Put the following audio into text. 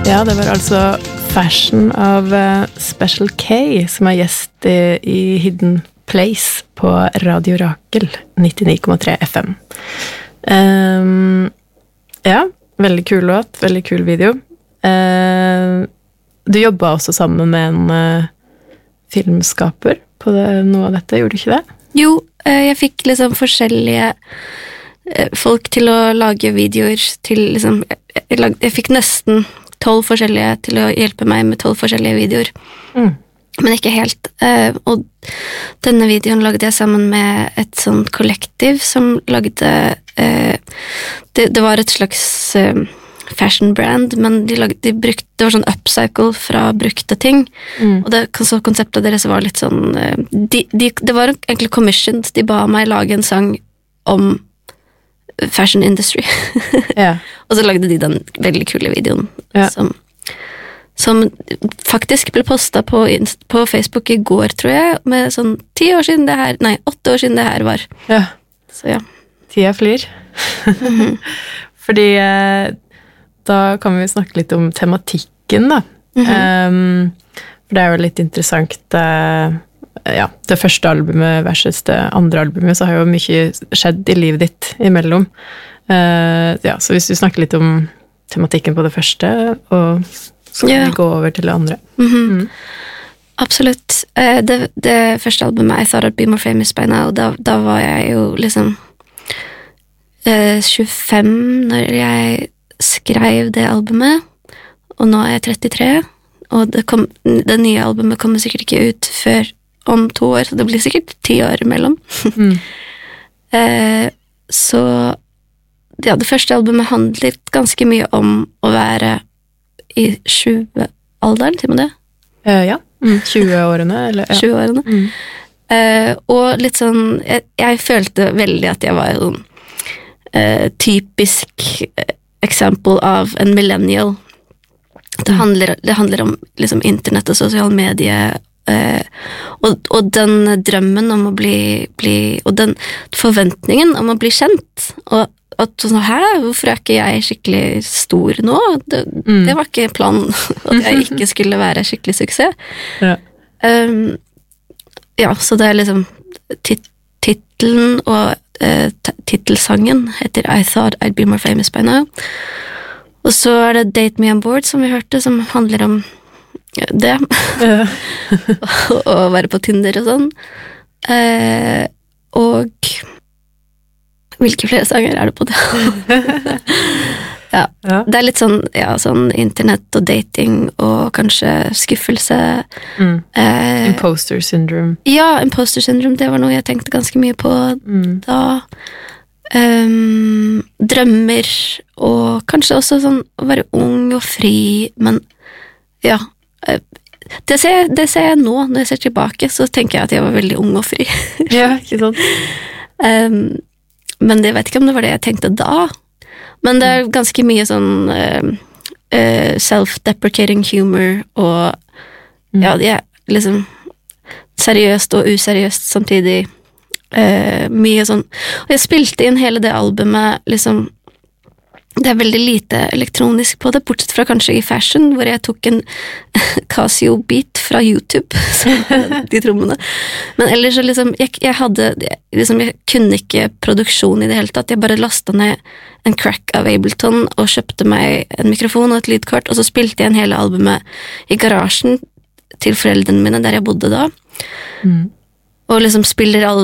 Ja, det var altså Fashion av Special K som gjest i Hidden Place på Radio Rakel 99,3 FM. Ja, veldig kul låt, veldig kul video. Du jobbet også sammen med en filmskaper på noe av dette, gjorde du ikke det? Jo, jeg fikk liksom forskjellige folk til å lage videoer til liksom, jeg fikk nesten 12 forskjellige til å hjelpe meg med 12 forskjellige videoer. Men ikke helt. Og denne videoen lagde jeg sammen med et sånt kollektiv som lagde det var et slags fashion brand, men det var sånn upcycle fra brukte ting. Og så konseptet deres var litt sånn det var egentlig commissioned. De ba meg lage en sang om fashion industry. Ja. Og så lagde de den veldig kule videoen som faktisk ble postet på Facebook i går, tror jeg, med sånn 8 år siden det her var. Ja. Så ja. Tida flyr. Fordi da kan vi snakke litt om tematikken da. For det er jo litt interessant det første albumet versus det andre albumet, så har jo mye skjedd i livet ditt imellom. Så hvis du snakker litt om tematikken på det første, og så kan vi gå over til det andre. Absolutt. Det første albumet, I Thought I'd Be More Famous By Now, da var jeg jo liksom 25 når jeg skrev det albumet, og nå er jeg 33, og det nye albumet kommer sikkert ikke ut før om 2 år, så det blir sikkert 10 år imellom. Så det første albumet handlet ganske mye om å være i 20-alderen, sier man det? Ja, 20-årene. Eller, ja. 20-årene. Og litt sånn, jeg følte veldig at jeg var en typisk eksempel av en millennial. Det handler om liksom internett og sosiale medier, og den drømmen om å bli og den forventningen om å bli kjent, og at sånn, hvorfor er ikke jeg skikkelig stor nå? Det var ikke planen at jeg ikke skulle være skikkelig suksess. Så det er liksom titelen og titelsangen heter I Thought I'd Be More Famous By Now, og så er det Date Me On Board som vi hørte, som handler om det å være på Tinder og sånn, og hvilke flere sanger er det på det? Det er litt sånn, sånn internett og dating og kanskje skuffelse. Imposter syndrome. Ja, imposter syndrome, det var noe jeg tenkte ganske mye på da. Drømmer, og kanskje også sånn å være ung og fri, men det ser jeg nå, når jeg ser tilbake, så tenker jeg at jeg var veldig ung og fri. Ja, ikke sant? Men jeg vet ikke om det var det jeg tenkte da. Men det er ganske mye sånn self-deprecating humor, og det er liksom seriøst og useriøst samtidig. Mye sånn, og jeg spilte inn hele det albumet liksom, det er veldig lite elektronisk på det, bortsett fra kanskje i Fashion, hvor jeg tok en Casio beat fra YouTube, de trommene. Men ellers så liksom, jeg kunne ikke produksjon i det hele tatt. Jeg bare lastet ned en crack av Ableton og kjøpte meg en mikrofon og et lydkort, og så spilte jeg en hele albumet i garasjen til foreldrene mine, der jeg bodde da. Og liksom spiller alle